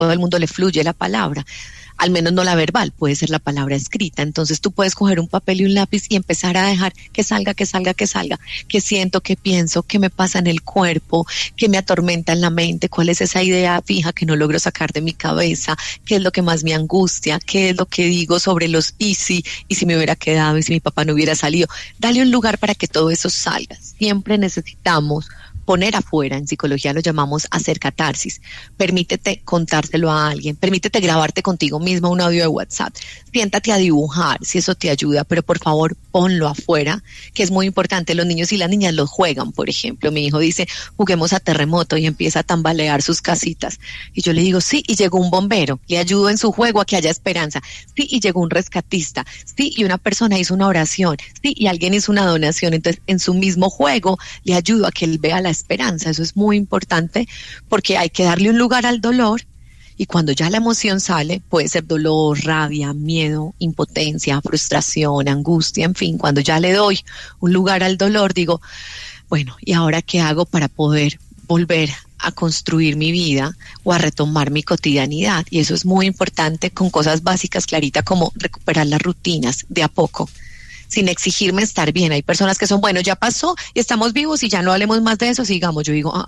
todo el mundo le fluye la palabra, al menos no la verbal, puede ser la palabra escrita. Entonces tú puedes coger un papel y un lápiz y empezar a dejar que salga, que salga, que salga, que siento, que pienso, que me pasa en el cuerpo, que me atormenta en la mente, cuál es esa idea fija que no logro sacar de mi cabeza, qué es lo que más me angustia, qué es lo que digo sobre los y si me hubiera quedado, y si mi papá no hubiera salido. Dale un lugar para que todo eso salga. Siempre necesitamos poner afuera, en psicología lo llamamos hacer catarsis. Permítete contárselo a alguien, permítete grabarte contigo mismo un audio de WhatsApp, siéntate a dibujar si eso te ayuda, pero por favor ponlo afuera, que es muy importante. Los niños y las niñas lo juegan, por ejemplo, mi hijo dice, juguemos a terremoto, y empieza a tambalear sus casitas, y yo le digo, sí, y llegó un bombero, le ayudo en su juego a que haya esperanza, sí, y llegó un rescatista, sí, y una persona hizo una oración, sí, y alguien hizo una donación. Entonces en su mismo juego le ayudo a que él vea la esperanza. Eso es muy importante, porque hay que darle un lugar al dolor, y cuando ya la emoción sale, puede ser dolor, rabia, miedo, impotencia, frustración, angustia, en fin, cuando ya le doy un lugar al dolor, digo, bueno, ¿y ahora qué hago para poder volver a construir mi vida o a retomar mi cotidianidad? Y eso es muy importante, con cosas básicas, Clarita, como recuperar las rutinas de a poco, sin exigirme estar bien. Hay personas que son, bueno, ya pasó y estamos vivos y ya no hablemos más de eso, sigamos. Yo digo,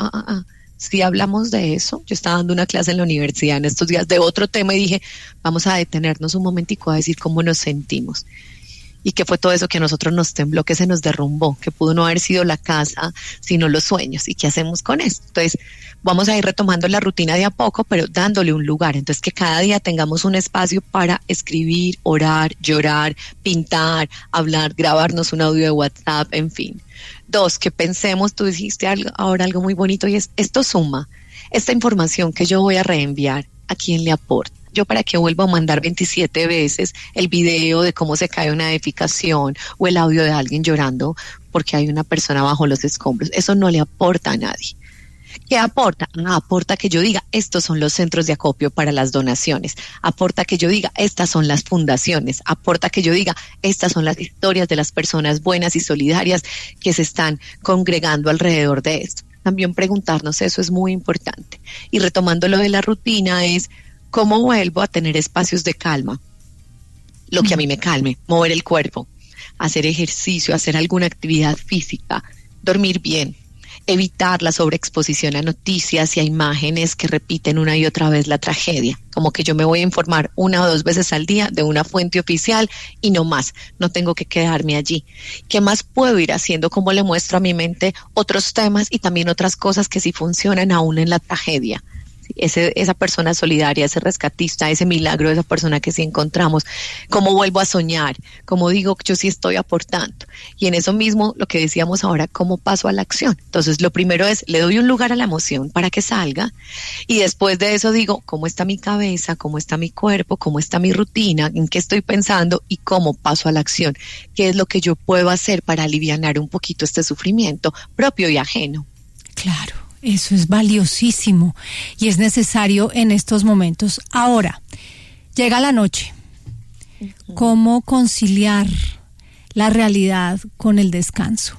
si hablamos de eso. Yo estaba dando una clase en la universidad en estos días de otro tema y dije, vamos a detenernos un momentico a decir cómo nos sentimos. Y qué fue todo eso que a nosotros nos tembló, que se nos derrumbó, que pudo no haber sido la casa, sino los sueños. ¿Y qué hacemos con esto? Entonces, vamos a ir retomando la rutina de a poco, pero dándole un lugar. Entonces, que cada día tengamos un espacio para escribir, orar, llorar, pintar, hablar, grabarnos un audio de WhatsApp, en fin. 2, que pensemos, tú dijiste ahora algo muy bonito, y es, esto suma. Esta información que yo voy a reenviar, ¿a quién le aporta? Yo, para que vuelva a mandar 27 veces el video de cómo se cae una edificación o el audio de alguien llorando porque hay una persona bajo los escombros. Eso no le aporta a nadie. ¿Qué aporta? Aporta que yo diga, estos son los centros de acopio para las donaciones. Aporta que yo diga, estas son las fundaciones. Aporta que yo diga, estas son las historias de las personas buenas y solidarias que se están congregando alrededor de esto. También preguntarnos eso es muy importante. Y retomando lo de la rutina es, ¿cómo vuelvo a tener espacios de calma? Lo que a mí me calme, mover el cuerpo, hacer ejercicio, hacer alguna actividad física, dormir bien, evitar la sobreexposición a noticias y a imágenes que repiten una y otra vez la tragedia. Como que yo me voy a informar 1 o 2 veces al día de una fuente oficial y no más, no tengo que quedarme allí. ¿Qué más puedo ir haciendo? ¿Cómo le muestro a mi mente otros temas y también otras cosas que sí funcionan aún en la tragedia? Esa persona solidaria, ese rescatista, ese milagro, esa persona que sí encontramos, cómo vuelvo a soñar, cómo digo que yo sí estoy aportando. Y en eso mismo, lo que decíamos ahora, cómo paso a la acción. Entonces, lo primero es, le doy un lugar a la emoción para que salga, y después de eso digo, ¿cómo está mi cabeza? ¿Cómo está mi cuerpo? ¿Cómo está mi rutina? ¿En qué estoy pensando? Y cómo paso a la acción. ¿Qué es lo que yo puedo hacer para alivianar un poquito este sufrimiento propio y ajeno? Claro. Eso es valiosísimo y es necesario en estos momentos. Ahora, llega la noche. ¿Cómo conciliar la realidad con el descanso?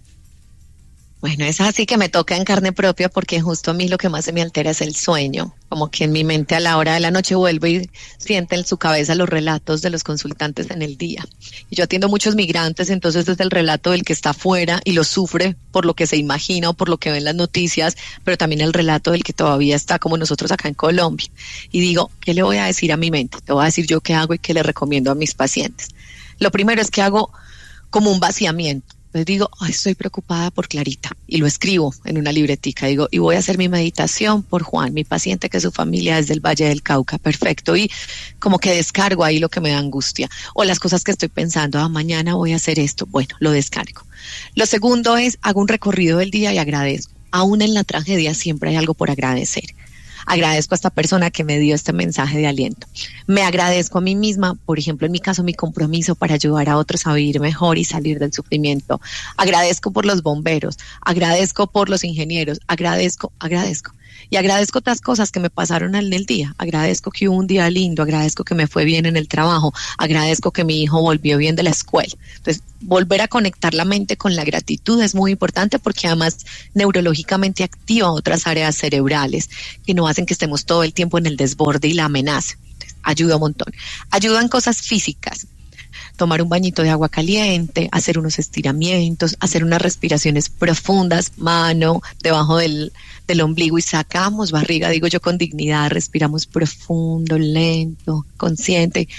Bueno, es así que me toca en carne propia, porque justo a mí lo que más se me altera es el sueño. Como que en mi mente a la hora de la noche vuelve y siente en su cabeza los relatos de los consultantes en el día. Y yo atiendo muchos migrantes, entonces es el relato del que está afuera y lo sufre por lo que se imagina o por lo que ve en las noticias, pero también el relato del que todavía está como nosotros acá en Colombia. Y digo, ¿qué le voy a decir a mi mente? Te voy a decir yo qué hago y qué le recomiendo a mis pacientes. Lo primero es que hago como un vaciamiento. Les digo, estoy preocupada por Clarita, y lo escribo en una libretica. Digo, y voy a hacer mi meditación por Juan, mi paciente, que su familia es del Valle del Cauca. Perfecto. Y como que descargo ahí lo que me da angustia o las cosas que estoy pensando. Mañana voy a hacer esto. Bueno, lo descargo. Lo segundo es, hago un recorrido del día y agradezco. Aún en la tragedia siempre hay algo por agradecer. Agradezco a esta persona que me dio este mensaje de aliento. Me agradezco a mí misma, por ejemplo, en mi caso, mi compromiso para ayudar a otros a vivir mejor y salir del sufrimiento. Agradezco por los bomberos, agradezco por los ingenieros, agradezco. Y agradezco otras cosas que me pasaron en el día. Agradezco que hubo un día lindo, agradezco que me fue bien en el trabajo, agradezco que mi hijo volvió bien de la escuela. Entonces, volver a conectar la mente con la gratitud es muy importante porque además neurológicamente activa otras áreas cerebrales que no hacen que estemos todo el tiempo en el desborde y la amenaza. Entonces, ayuda un montón. Ayuda en cosas físicas. Tomar un bañito de agua caliente, hacer unos estiramientos, hacer unas respiraciones profundas, mano debajo del ombligo y sacamos barriga, digo yo con dignidad, respiramos profundo, lento, consciente,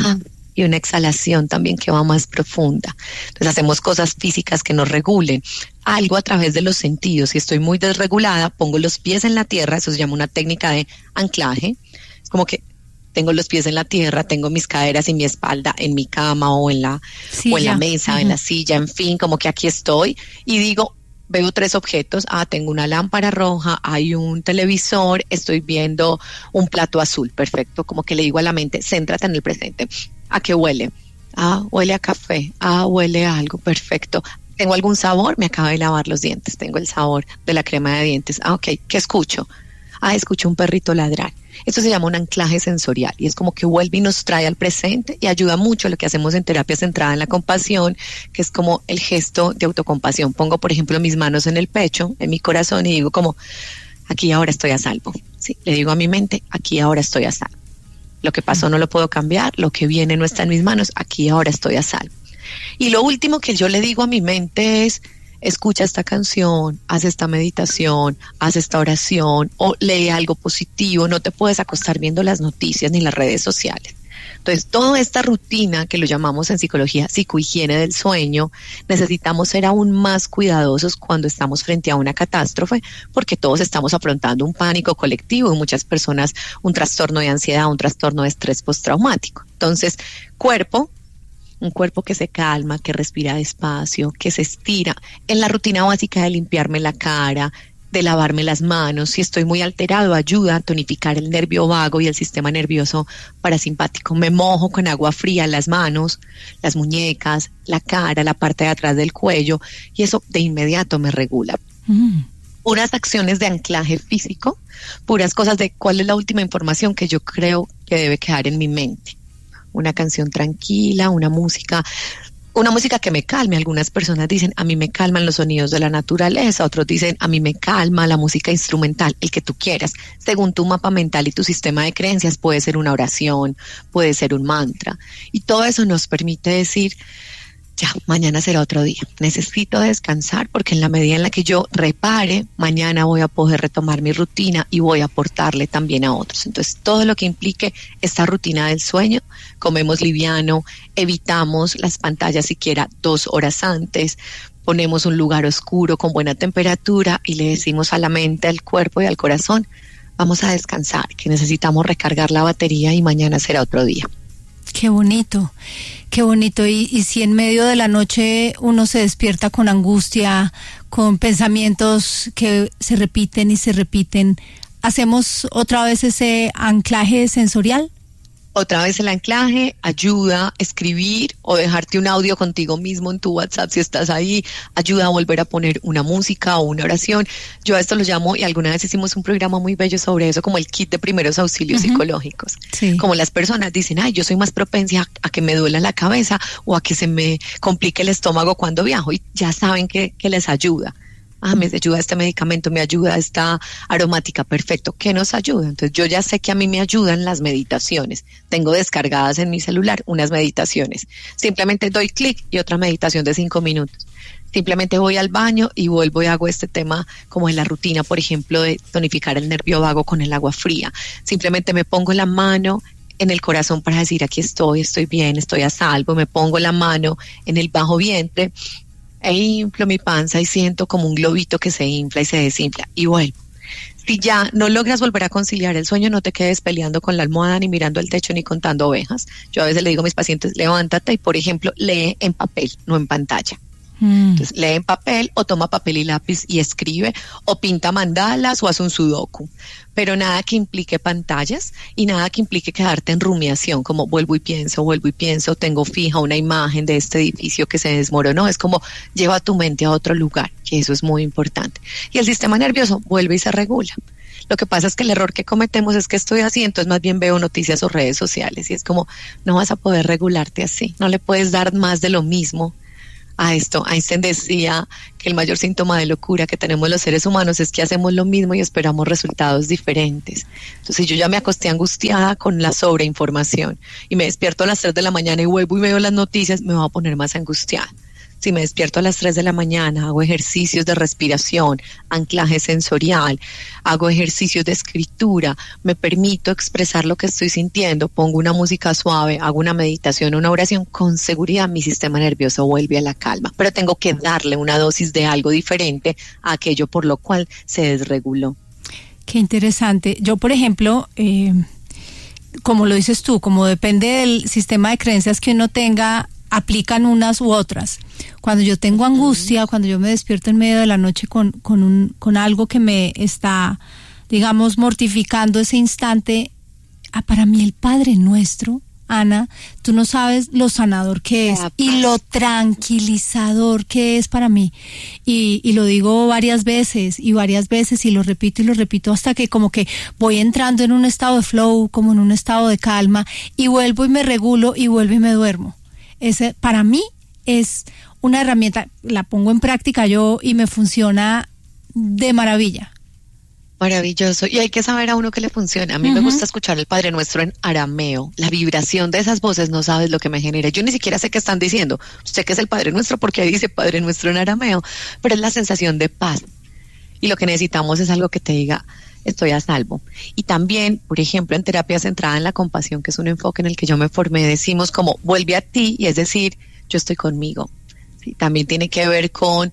y una exhalación también que va más profunda. Entonces hacemos cosas físicas que nos regulen, algo a través de los sentidos. Si estoy muy desregulada, pongo los pies en la tierra, eso se llama una técnica de anclaje, es como que tengo los pies en la tierra, tengo mis caderas y mi espalda en mi cama o en la mesa, en la silla, en fin, como que aquí estoy y digo, veo 3 objetos, tengo una lámpara roja, hay un televisor, estoy viendo un plato azul, perfecto, como que le digo a la mente, céntrate en el presente. ¿A qué huele? Huele a café, huele a algo, perfecto. ¿Tengo algún sabor? Me acabo de lavar los dientes, tengo el sabor de la crema de dientes. Ok, ¿qué escucho? Escucho un perrito ladrar. Esto se llama un anclaje sensorial y es como que vuelve y nos trae al presente y ayuda mucho a lo que hacemos en terapia centrada en la compasión, que es como el gesto de autocompasión. Pongo, por ejemplo, mis manos en el pecho, en mi corazón y digo como, aquí ahora estoy a salvo. ¿Sí? Le digo a mi mente, aquí ahora estoy a salvo. Lo que pasó no lo puedo cambiar, lo que viene no está en mis manos, aquí ahora estoy a salvo. Y lo último que yo le digo a mi mente es, escucha esta canción, haz esta meditación, haz esta oración o lee algo positivo, no te puedes acostar viendo las noticias ni las redes sociales. Entonces, toda esta rutina que lo llamamos en psicología psicohigiene del sueño, necesitamos ser aún más cuidadosos cuando estamos frente a una catástrofe, porque todos estamos afrontando un pánico colectivo y muchas personas un trastorno de ansiedad, un trastorno de estrés postraumático. Entonces, un cuerpo que se calma, que respira despacio, que se estira. En la rutina básica de limpiarme la cara, de lavarme las manos, si estoy muy alterado, ayuda a tonificar el nervio vago y el sistema nervioso parasimpático. Me mojo con agua fría las manos, las muñecas, la cara, la parte de atrás del cuello y eso de inmediato me regula. Puras acciones de anclaje físico, puras cosas de cuál es la última información que yo creo que debe quedar en mi mente. Una canción tranquila, una música que me calme. Algunas personas dicen, a mí me calman los sonidos de la naturaleza, otros dicen, a mí me calma la música instrumental, el que tú quieras. Según tu mapa mental y tu sistema de creencias, puede ser una oración, puede ser un mantra. Y todo eso nos permite decir, ya, mañana será otro día. Necesito descansar porque en la medida en la que yo repare, mañana voy a poder retomar mi rutina y voy a aportarle también a otros. Entonces, todo lo que implique esta rutina del sueño, comemos liviano, evitamos las pantallas siquiera 2 horas antes, ponemos un lugar oscuro con buena temperatura y le decimos a la mente, al cuerpo y al corazón, vamos a descansar, que necesitamos recargar la batería y mañana será otro día. Qué bonito, qué bonito. Y si en medio de la noche uno se despierta con angustia, con pensamientos que se repiten y se repiten, ¿hacemos otra vez ese anclaje sensorial? Otra vez el anclaje, ayuda a escribir o dejarte un audio contigo mismo en tu WhatsApp si estás ahí, ayuda a volver a poner una música o una oración. Yo a esto lo llamo, y alguna vez hicimos un programa muy bello sobre eso, como el kit de primeros auxilios psicológicos. Sí. Como las personas dicen, yo soy más propensa a que me duela la cabeza o a que se me complique el estómago cuando viajo, y ya saben que les ayuda. Me ayuda este medicamento, me ayuda esta aromática, perfecto. ¿Qué nos ayuda? Entonces yo ya sé que a mí me ayudan las meditaciones. Tengo descargadas en mi celular unas meditaciones. Simplemente doy clic y otra meditación de 5 minutos. Simplemente voy al baño y vuelvo y hago este tema como en la rutina, por ejemplo, de tonificar el nervio vago con el agua fría. Simplemente me pongo la mano en el corazón para decir aquí estoy bien, estoy a salvo. Me pongo la mano en el bajo vientre e inflo mi panza y siento como un globito que se infla y se desinfla y vuelvo. Si ya no logras volver a conciliar el sueño, no te quedes peleando con la almohada, ni mirando el techo, ni contando ovejas. Yo a veces le digo a mis pacientes, levántate y, por ejemplo, lee en papel, no en pantalla. Entonces, lee en papel o toma papel y lápiz y escribe, o pinta mandalas o hace un sudoku, pero nada que implique pantallas y nada que implique quedarte en rumiación, como vuelvo y pienso, tengo fija una imagen de este edificio que se desmoronó. Es como lleva tu mente a otro lugar, que eso es muy importante. Y el sistema nervioso vuelve y se regula. Lo que pasa es que el error que cometemos es que estoy así, entonces más bien veo noticias o redes sociales y es como, no vas a poder regularte así, no le puedes dar más de lo mismo a esto. Einstein decía que el mayor síntoma de locura que tenemos los seres humanos es que hacemos lo mismo y esperamos resultados diferentes. Entonces yo ya me acosté angustiada con la sobreinformación y me despierto a las 3 de la mañana y vuelvo y veo las noticias, me voy a poner más angustiada. Si me despierto a las 3 de la mañana, hago ejercicios de respiración, anclaje sensorial, hago ejercicios de escritura, me permito expresar lo que estoy sintiendo, pongo una música suave, hago una meditación, una oración, con seguridad mi sistema nervioso vuelve a la calma. Pero tengo que darle una dosis de algo diferente a aquello por lo cual se desreguló. Qué interesante. Yo, por ejemplo, como lo dices tú, como depende del sistema de creencias que uno tenga, aplican unas u otras. Cuando yo tengo angustia, cuando yo me despierto en medio de la noche con algo que me está, digamos, mortificando ese instante, para mí el Padre Nuestro, Ana, tú no sabes lo sanador que es y lo tranquilizador que es para mí. Y lo digo varias veces y lo repito hasta que como que voy entrando en un estado de flow, como en un estado de calma, y vuelvo y me regulo y vuelvo y me duermo. Ese para mí es una herramienta, la pongo en práctica yo y me funciona de maravilla. Maravilloso, y hay que saber a uno que le funciona. A mí me gusta escuchar el Padre Nuestro en arameo. La vibración de esas voces no sabes lo que me genera. Yo ni siquiera sé qué están diciendo. Sé que es el Padre Nuestro porque ahí dice Padre Nuestro en arameo, pero es la sensación de paz. Y lo que necesitamos es algo que te diga, estoy a salvo. Y también, por ejemplo, en terapia centrada en la compasión, que es un enfoque en el que yo me formé, decimos como vuelve a ti, y es decir, yo estoy conmigo. ¿Sí? También tiene que ver con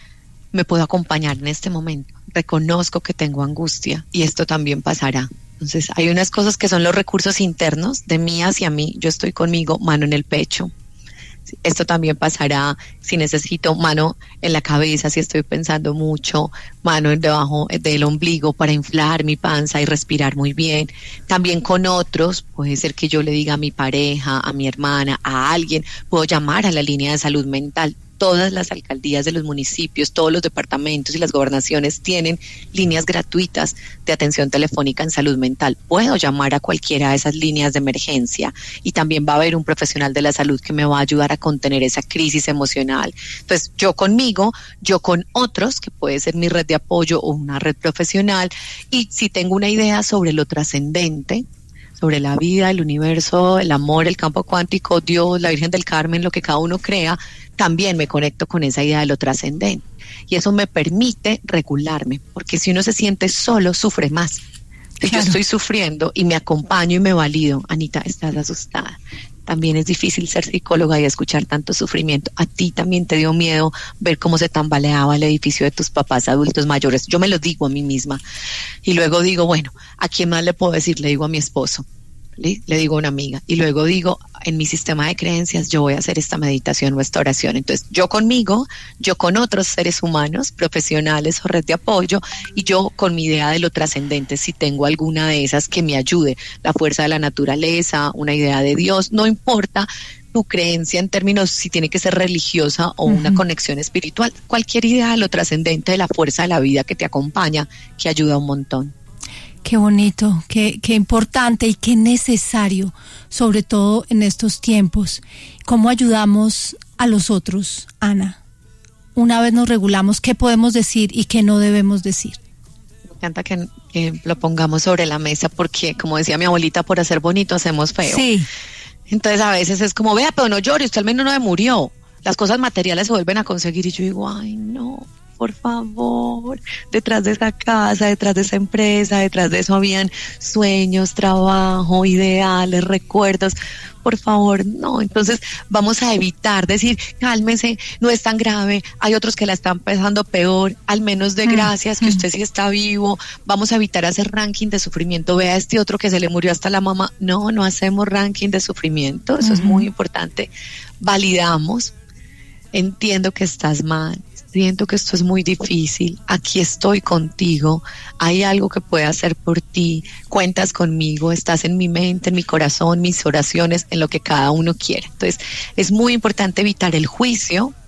me puedo acompañar en este momento, reconozco que tengo angustia y esto también pasará. Entonces hay unas cosas que son los recursos internos de mí hacia mí, yo estoy conmigo, mano en el pecho. Esto también pasará si necesito mano en la cabeza, si estoy pensando mucho, mano debajo del ombligo para inflar mi panza y respirar muy bien. También con otros, puede ser que yo le diga a mi pareja, a mi hermana, a alguien, puedo llamar a la línea de salud mental. Todas las alcaldías de los municipios, todos los departamentos y las gobernaciones tienen líneas gratuitas de atención telefónica en salud mental. Puedo llamar a cualquiera de esas líneas de emergencia y también va a haber un profesional de la salud que me va a ayudar a contener esa crisis emocional. Entonces, yo conmigo, yo con otros, que puede ser mi red de apoyo o una red profesional, y si tengo una idea sobre lo trascendente, sobre la vida, el universo, el amor, el campo cuántico, Dios, la Virgen del Carmen, lo que cada uno crea, también me conecto con esa idea de lo trascendente. Y eso me permite regularme, porque si uno se siente solo, sufre más. Si yo estoy sufriendo y me acompaño y me valido, Anita, estás asustada. También es difícil ser psicóloga y escuchar tanto sufrimiento. A ti también te dio miedo ver cómo se tambaleaba el edificio de tus papás adultos mayores. Yo me lo digo a mí misma. Y luego digo, bueno, ¿a quién más le puedo decir? Le digo a mi esposo. Le digo a una amiga y luego digo, en mi sistema de creencias yo voy a hacer esta meditación o esta oración. Entonces yo conmigo, yo con otros seres humanos, profesionales o red de apoyo, y yo con mi idea de lo trascendente, si tengo alguna de esas que me ayude, la fuerza de la naturaleza, una idea de Dios, no importa tu creencia en términos si tiene que ser religiosa o una conexión espiritual, cualquier idea de lo trascendente, de la fuerza de la vida que te acompaña, que ayuda un montón. Qué bonito, qué importante y qué necesario, sobre todo en estos tiempos. ¿Cómo ayudamos a los otros, Ana? Una vez nos regulamos, ¿qué podemos decir y qué no debemos decir? Me encanta que lo pongamos sobre la mesa porque, como decía mi abuelita, por hacer bonito hacemos feo. Sí. Entonces a veces es como, vea, pero no llore, usted al menos no se murió. Las cosas materiales se vuelven a conseguir y yo digo, ay, no. Por favor, detrás de esa casa, detrás de esa empresa, detrás de eso habían sueños, trabajo, ideales, recuerdos. Por favor, no. Entonces vamos a evitar decir, cálmese, no es tan grave, hay otros que la están pasando peor, al menos de gracias que usted sí está vivo. Vamos a evitar hacer ranking de sufrimiento. Vea este otro que se le murió hasta la mamá. No, no hacemos ranking de sufrimiento, eso es muy importante. Validamos, entiendo que estás mal. Siento que esto es muy difícil, aquí estoy contigo, hay algo que pueda hacer por ti, cuentas conmigo, estás en mi mente, en mi corazón, mis oraciones, en lo que cada uno quiere. Entonces, es muy importante evitar el juicio,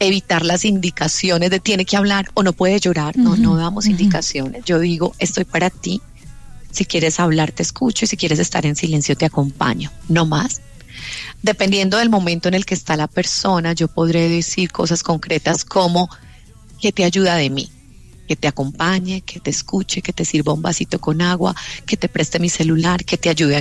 evitar las indicaciones de tiene que hablar o no puede llorar. No damos indicaciones. Yo digo, estoy para ti. Si quieres hablar, te escucho, y si quieres estar en silencio, te acompaño. No más. Dependiendo del momento en el que está la persona, yo podré decir cosas concretas como ¿qué te ayuda de mí? Que te acompañe, que te escuche, que te sirva un vasito con agua, que te preste mi celular, que te ayude